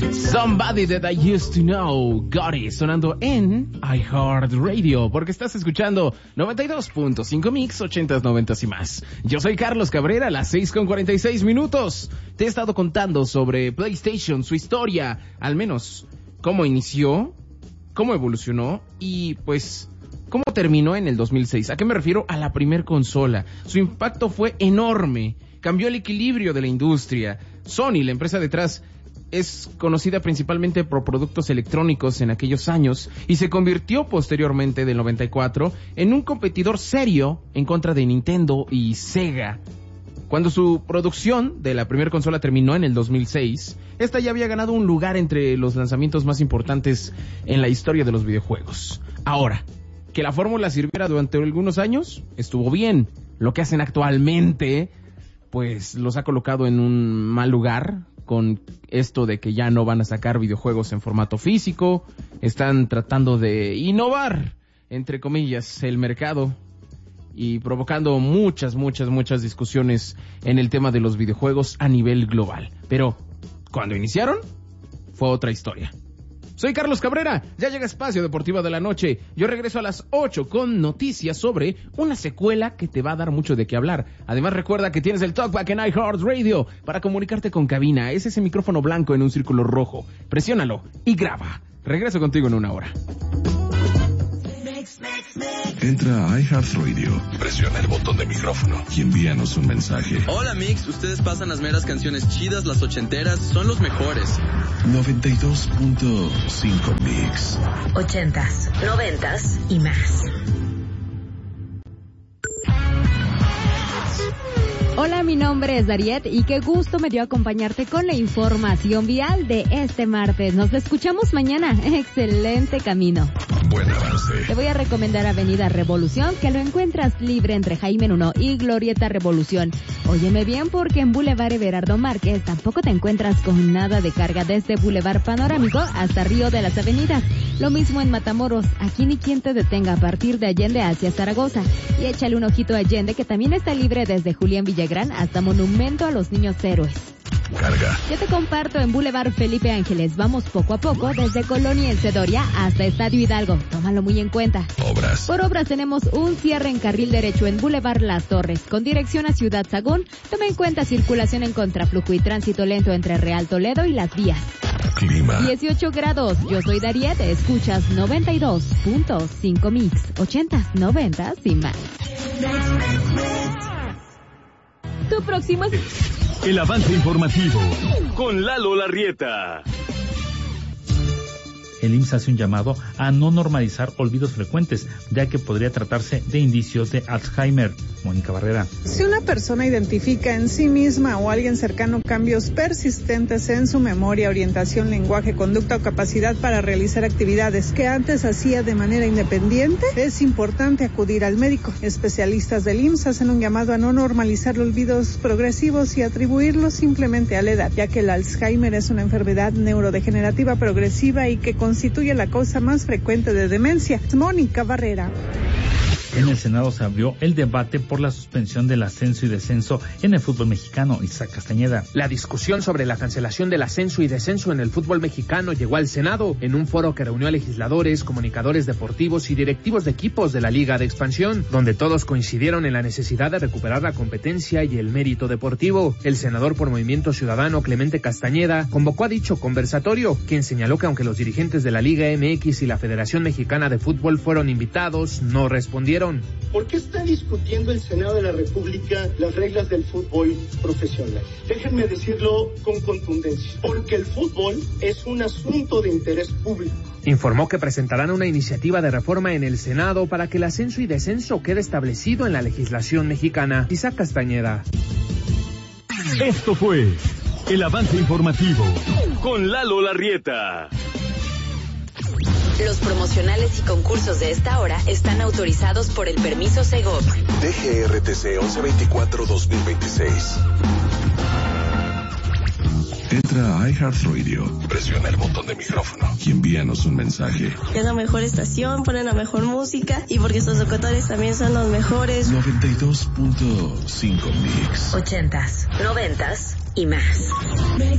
Somebody That I Used to Know, Gotti, sonando en iHeartRadio, porque estás escuchando 92.5 Mix, 80s, 90s y más. Yo soy Carlos Cabrera, a las 6:46. Te he estado contando sobre PlayStation, su historia, al menos cómo inició, cómo evolucionó y pues cómo terminó en el 2006. ¿A qué me refiero? A la primer consola. Su impacto fue enorme, cambió el equilibrio de la industria. Sony, la empresa detrás, es conocida principalmente por productos electrónicos en aquellos años y se convirtió posteriormente del 94 en un competidor serio en contra de Nintendo y Sega. Cuando su producción de la primera consola terminó en el 2006, esta ya había ganado un lugar entre los lanzamientos más importantes en la historia de los videojuegos. Ahora, que la fórmula sirviera durante algunos años, estuvo bien. Lo que hacen actualmente, pues los ha colocado en un mal lugar, con esto de que ya no van a sacar videojuegos en formato físico. Están tratando de innovar, entre comillas, el mercado y provocando muchas discusiones en el tema de los videojuegos a nivel global. Pero cuando iniciaron, fue otra historia. Soy Carlos Cabrera, ya llega Espacio Deportivo de la Noche. Yo regreso a las 8 con noticias sobre una secuela que te va a dar mucho de qué hablar. Además, recuerda que tienes el Talkback en iHeartRadio para comunicarte con cabina. Es ese micrófono blanco en un círculo rojo. Presiónalo y graba. Regreso contigo en una hora. Entra a iHeartRadio, presiona el botón de micrófono y envíanos un mensaje. Hola Mix, ustedes pasan las meras canciones chidas, las ochenteras, son los mejores. 92.5 Mix. 80s, 90s y más. Hola, mi nombre es Dariet y qué gusto me dio acompañarte con la información vial de este martes. Nos escuchamos mañana. Excelente camino. Buen avance. Te voy a recomendar Avenida Revolución, que lo encuentras libre entre Jaime 1 y Glorieta Revolución. Óyeme bien, porque en Boulevard Everardo Márquez tampoco te encuentras con nada de carga desde Boulevard Panorámico hasta Río de las Avenidas. Lo mismo en Matamoros, aquí ni quien te detenga a partir de Allende hacia Zaragoza. Y échale un ojito a Allende, que también está libre desde Julián Villagrán hasta Monumento a los Niños Héroes. Carga. Yo te comparto en Boulevard Felipe Ángeles. Vamos poco a poco desde Colonia El Cedoria hasta Estadio Hidalgo. Tómalo muy en cuenta. Obras. Por obras tenemos un cierre en carril derecho en Boulevard Las Torres con dirección a Ciudad Sagún. Toma en cuenta circulación en contraflujo y tránsito lento entre Real Toledo y Las Vías. Clima. 18 grados. Yo soy Dariet. Escuchas 92.5 Mix. 80s, 90s y más. Tu próximo... El avance informativo con Lalo Larrieta. El IMSS hace un llamado a no normalizar olvidos frecuentes, ya que podría tratarse de indicios de Alzheimer. Mónica Barrera. Si una persona identifica en sí misma o alguien cercano cambios persistentes en su memoria, orientación, lenguaje, conducta o capacidad para realizar actividades que antes hacía de manera independiente, es importante acudir al médico. Especialistas del IMSS hacen un llamado a no normalizar olvidos progresivos y atribuirlos simplemente a la edad, ya que el Alzheimer es una enfermedad neurodegenerativa progresiva y que constituye la causa más frecuente de demencia. Mónica Barrera. En el Senado se abrió el debate por la suspensión del ascenso y descenso en el fútbol mexicano. Isaac Castañeda. La discusión sobre la cancelación del ascenso y descenso en el fútbol mexicano llegó al Senado en un foro que reunió a legisladores, comunicadores deportivos y directivos de equipos de la Liga de Expansión, donde todos coincidieron en la necesidad de recuperar la competencia y el mérito deportivo. El senador por Movimiento Ciudadano, Clemente Castañeda, convocó a dicho conversatorio, quien señaló que aunque los dirigentes de la Liga MX y la Federación Mexicana de Fútbol fueron invitados, no respondieron. ¿Por qué está discutiendo el Senado de la República las reglas del fútbol profesional? Déjenme decirlo con contundencia, porque el fútbol es un asunto de interés público. Informó que presentarán una iniciativa de reforma en el Senado para que el ascenso y descenso quede establecido en la legislación mexicana. Isaac Castañeda. Esto fue el avance informativo con Lalo Larrieta. Los promocionales y concursos de esta hora están autorizados por el permiso Segov. DGRTC 1124-2026. Entra a iHeartRadio, presiona el botón de micrófono y envíanos un mensaje. Es la mejor estación, ponen la mejor música y porque sus locutores también son los mejores. 92.5 Mix. 80s, 90s y más.